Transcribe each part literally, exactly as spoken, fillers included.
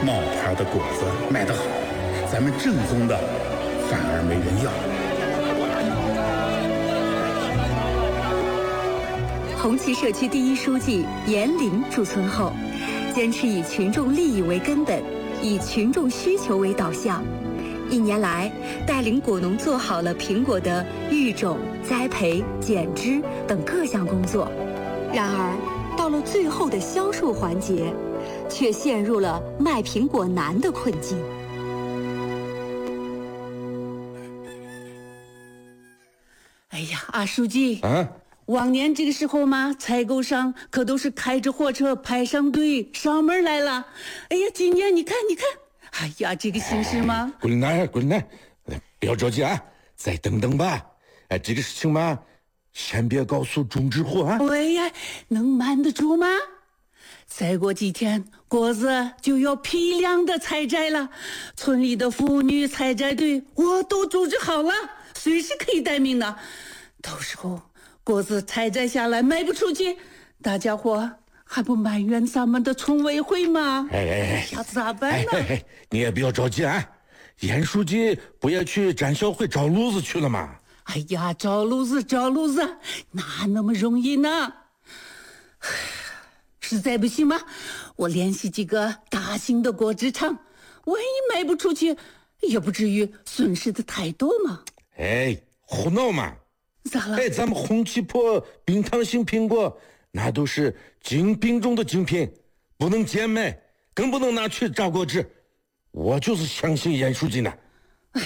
冒牌的果子卖得好，咱们正宗的反而没人要。 红旗社区第一书记严林驻村后，坚持以群众利益为根本，以群众需求为导向。一年来，带领果农做好了苹果的育种、栽培、剪枝等各项工作。然而，到了最后的销售环节，却陷入了卖苹果难的困境。 哎呀，二书记啊！ 往年这个时候嘛，采购商可都是开着货车排上队上门来了。哎呀，今年你看，你看，哎呀，这个形势嘛， 桂林男，桂林男，不要着急啊，再等等吧。哎，这个事情嘛，先别告诉种植户啊。 哎呀，能瞒得住吗？再过几天，果子就要批量的采摘了。村里的妇女采摘队我都组织好了，随时可以待命的。到时候果子采摘下来卖不出去，大家伙还不埋怨咱们的村委会吗？ 哎哎哎， 要咋办呢？ 哎哎哎，你也不要着急啊。严书记不也去展销会找路子去了吗？ 哎呀，找路子找路子，哪那么容易呢？实在不行嘛，我联系几个大型的果汁厂，万一卖不出去，也不至于损失的太多嘛。 哎，胡闹嘛！ 咋了？ 哎，咱们红旗坡冰糖型苹果，那都是精品中的精品，不能贱卖，更不能拿去榨果汁。我就是相信严书记呢。 哎，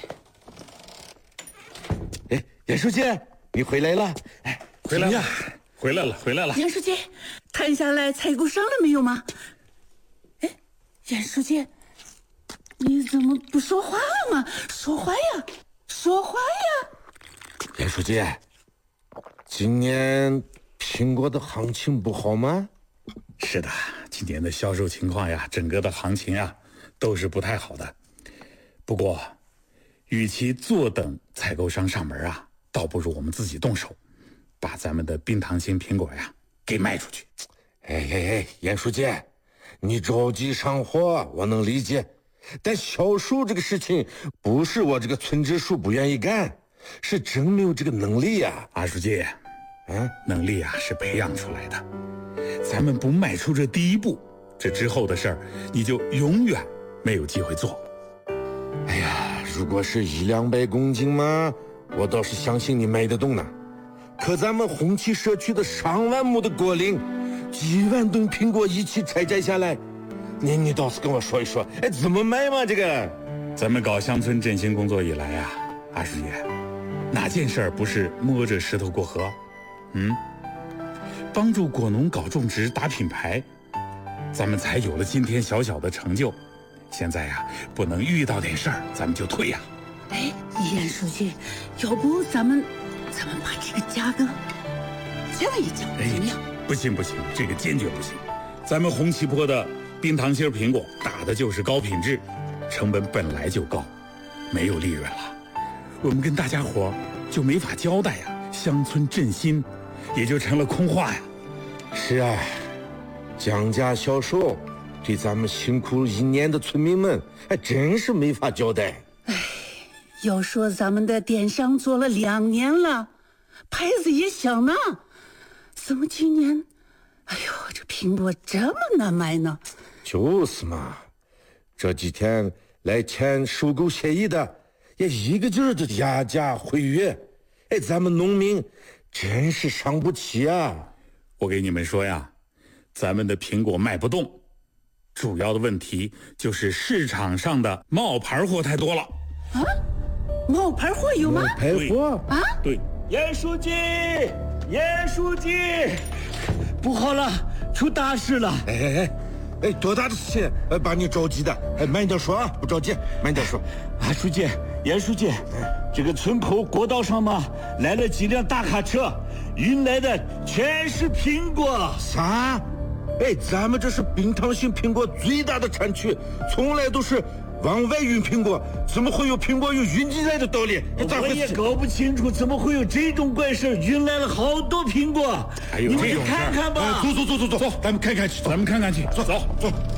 哎，严书记，你回来了？哎， 回来了，回来了，回来了。 严书记，谈下来采购商了没有吗？哎，严书记，你怎么不说话了吗？说话呀，说话呀！ 严书记，今年苹果的行情不好吗？ 是的，今年的销售情况呀，整个的行情啊，都是不太好的。不过，与其坐等采购商上门啊，倒不如我们自己动手，把咱们的冰糖型苹果呀给卖出去。 哎哎哎，严书记，你着急上货，我能理解，但销售这个事情不是我这个村支书不愿意干，是真没有这个能力呀。 二书记， 啊， 能力啊是培养出来的，咱们不迈出这第一步，这之后的事儿你就永远没有机会做。 哎呀，如果是一两百公斤嘛，我倒是相信你卖得动呢。可咱们红旗社区的上万亩的果林，几万吨苹果一起采摘下来，你你倒是跟我说一说，哎，怎么卖嘛？这个， 咱们搞乡村振兴工作以来呀、啊，二师爷，哪件事儿不是摸着石头过河？嗯，帮助果农搞种植、打品牌，咱们才有了今天小小的成就。现在呀、啊，不能遇到点事儿咱们就退呀、 啊。哎，严书记，要不咱们咱们把这个价格降一降，怎么样？ 不行不行，这个坚决不行。咱们红旗坡的冰糖心苹果打的就是高品质，成本本来就高，没有利润了，我们跟大家伙就没法交代呀，乡村振兴也就成了空话呀。 是啊，降价销售对咱们辛苦一年的村民们还真是没法交代。 哎，要说咱们的电商做了两年了，牌子也小呢，怎么今年哎呦这苹果这么难卖呢？ 就是嘛，这几天来签收购协议的也一个劲儿的压价毁约，哎，咱们农民真是伤不起啊。 我给你们说呀，咱们的苹果卖不动，主要的问题就是市场上的冒牌货太多了。 啊？冒牌货有吗？ 冒牌货啊？ 对， 严书记，严书记，不好了，出大事了！ 哎哎哎，哎，多大的事情？哎，把你着急的，哎，慢点说啊，不着急，慢点说。 啊，书记，严书记，这个村口国道上嘛，来了几辆大卡车，运来的全是苹果。 啥？哎，咱们这是冰糖型苹果最大的产区，从来都是往外运苹果，怎么会有苹果有运进来的道理？这咋回事？ 我也搞不清楚，怎么会有这种怪事？运来了好多苹果， 还有你们去这种事儿？ 看看吧。 哎，走走走走走，咱们看看去， 咱们看看去， 走走走。